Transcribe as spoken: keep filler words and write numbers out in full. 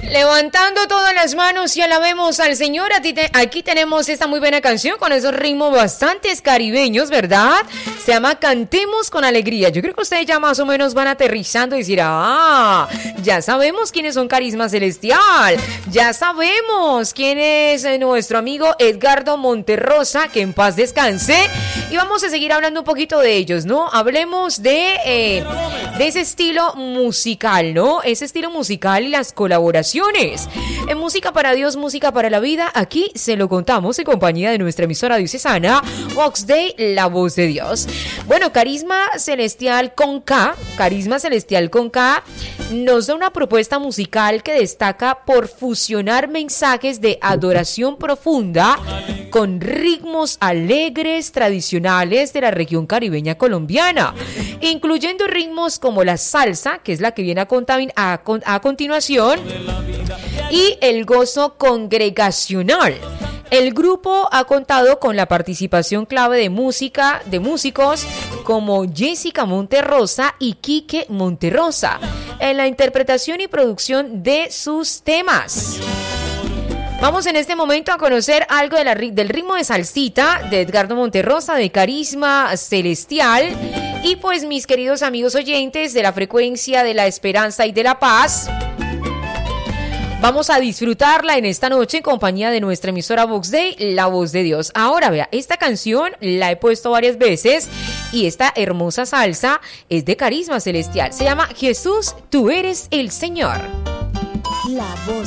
Levantando todas las manos y alabemos al Señor. Aquí tenemos esta muy buena canción con esos ritmos bastante caribeños, ¿verdad? Se llama Cantemos con Alegría. Yo creo que ustedes ya más o menos van aterrizando y decir, ah, ya sabemos quiénes son Carisma Celestial. Ya sabemos quién es nuestro amigo Edgardo Monterrosa, que en paz descanse. Y vamos a seguir hablando un poquito de ellos, ¿no? Hablemos de, eh, de ese estilo musical, ¿no? Ese estilo musical y las colaboraciones. En Música para Dios, Música para la Vida, aquí se lo contamos en compañía de nuestra emisora diocesana, Vox Day, la voz de Dios. Bueno, Carisma Celestial con K, Carisma Celestial con K, nos da una propuesta musical que destaca por fusionar mensajes de adoración profunda con ritmos alegres tradicionales de la región caribeña colombiana, incluyendo ritmos como la salsa, que es la que viene a, contamin- a, con- a continuación, y el gozo congregacional. El grupo ha contado con la participación clave de música de músicos como Jessica Monterrosa y Quique Monterrosa en la interpretación y producción de sus temas. Vamos en este momento a conocer algo de la, del ritmo de salsita de Edgardo Monterrosa, de Carisma Celestial. Y pues, mis queridos amigos oyentes de la frecuencia de la esperanza y de la paz, vamos a disfrutarla en esta noche en compañía de nuestra emisora Vox Day, la voz de Dios. Ahora vea, esta canción la he puesto varias veces y esta hermosa salsa es de Carisma Celestial. Se llama Jesús, tú eres el Señor. La voz